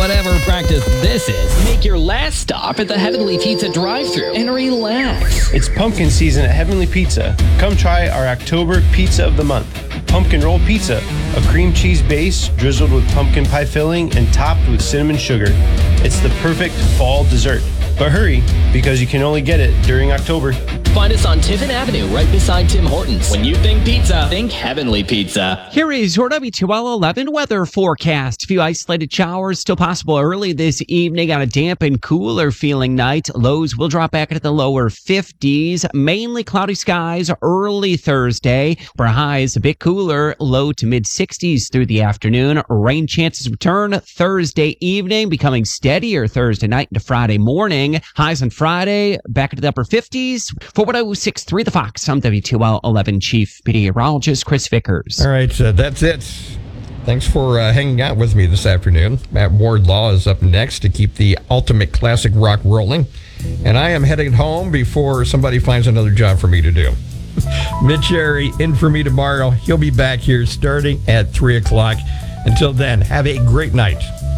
whatever practice this is, make your last stop at the Heavenly Pizza drive-thru and relax. It's pumpkin season at Heavenly Pizza. Come try our October Pizza of the Month. Pumpkin Roll Pizza, a cream cheese base drizzled with pumpkin pie filling and topped with cinnamon sugar. It's the perfect fall dessert. But hurry, because you can only get it during October. Find us on Tiffin Avenue, right beside Tim Hortons. When you think pizza, think Heavenly Pizza. Here is your WTOL 11 weather forecast. A few isolated showers still possible early this evening on a damp and cooler feeling night. Lows will drop back into the lower 50s. Mainly cloudy skies early Thursday, where highs a bit cooler, low to mid 60s through the afternoon. Rain chances return Thursday evening, becoming steadier Thursday night into Friday morning. Highs on Friday back into the upper 50s. For 106.3 The Fox, I'm WTOL 11 Chief Meteorologist Chris Vickers. All right, that's it. Thanks for hanging out with me this afternoon. Matt Wardlaw is up next to keep the ultimate classic rock rolling. And I am heading home before somebody finds another job for me to do. Mitch Cherry in for me tomorrow. He'll be back here starting at 3 o'clock. Until then, have a great night.